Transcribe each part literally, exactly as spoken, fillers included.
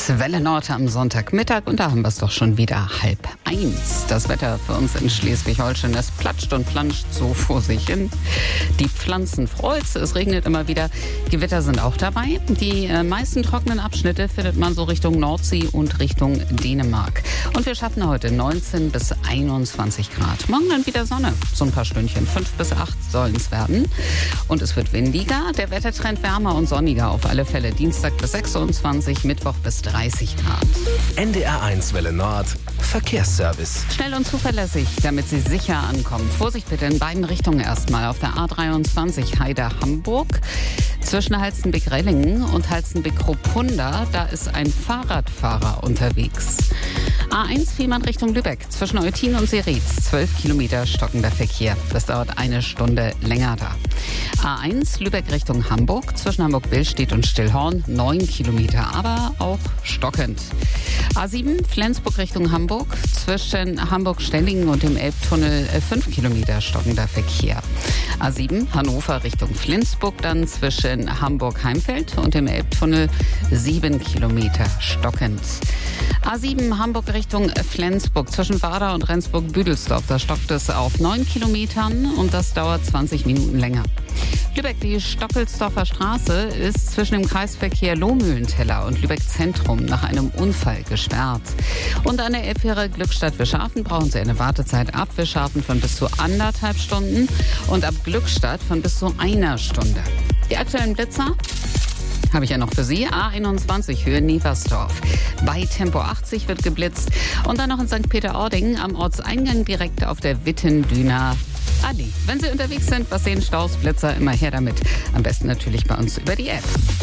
eins, Welle Nord am Sonntagmittag und da haben wir es doch schon wieder halb eins. Das Wetter für uns in Schleswig-Holstein, es platscht und planscht so vor sich hin. Die Pflanzen freut's, es regnet immer wieder. Gewitter sind auch dabei. Die äh, meisten trockenen Abschnitte findet man so Richtung Nordsee und Richtung Dänemark. Und wir schaffen heute neunzehn bis einundzwanzig Grad. Morgen dann wieder Sonne, so ein paar Stündchen, fünf bis acht sollen es werden. Und es wird windiger, der Wettertrend wärmer und sonniger auf alle Fälle. Dienstag bis sechsundzwanzig, Mittwoch bis dreißig Grad. N D R eins Welle Nord, Verkehrsservice. Schnell und zuverlässig, damit Sie sicher ankommen. Vorsicht bitte in beiden Richtungen erstmal. Auf der A dreiundzwanzig Heide-Hamburg zwischen Halstenbeck-Rellingen und Halstenbeck-Kropunda, da ist ein Fahrradfahrer unterwegs. A eins Fehmarn Richtung Lübeck, zwischen Eutin und Seretz, zwölf Kilometer stockender Verkehr. Das dauert eine Stunde länger da. A eins Lübeck Richtung Hamburg, zwischen Hamburg-Billstedt und Stillhorn, neun Kilometer, aber auch stockend. A sieben Flensburg Richtung Hamburg, zwischen Hamburg-Stellingen und dem Elbtunnel, fünf Kilometer stockender Verkehr. A sieben Hannover Richtung Flensburg, dann zwischen Hamburg-Heimfeld und dem Elbtunnel, sieben Kilometer stockend. A sieben Hamburg Richtung Flensburg, zwischen Warder und Rendsburg-Büdelsdorf, da stockt es auf neun Kilometern und das dauert zwanzig Minuten länger. Lübeck, die Stockelsdorfer Straße ist zwischen dem Kreisverkehr Lohmühlenteller und Lübeck Zentrum nach einem Unfall gesperrt. Und an der Elbfähre Glückstadt-Wischhafen brauchen Sie eine Wartezeit ab Wischhafen von bis zu anderthalb Stunden und ab Glückstadt von bis zu einer Stunde. Die aktuellen Blitzer habe ich ja noch für Sie. A einundzwanzig Höhe Neversdorf. Bei Tempo achtzig wird geblitzt. Und dann noch in Sankt Peter-Ording am Ortseingang direkt auf der Wittendüner Allee. Wenn Sie unterwegs sind, was sehen Staus, Blitzer, immer her damit. Am besten natürlich bei uns über die App.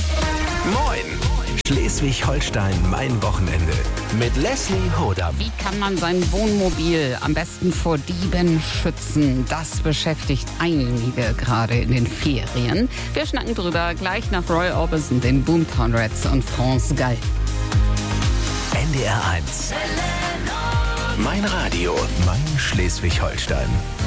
Moin! Schleswig-Holstein, mein Wochenende. Mit Leslie Hodam. Wie kann man sein Wohnmobil am besten vor Dieben schützen? Das beschäftigt einige gerade in den Ferien. Wir schnacken drüber gleich nach Roy Orbison, den Boomtown Rats und France Gall. N D R eins. Mein Radio, mein Schleswig-Holstein.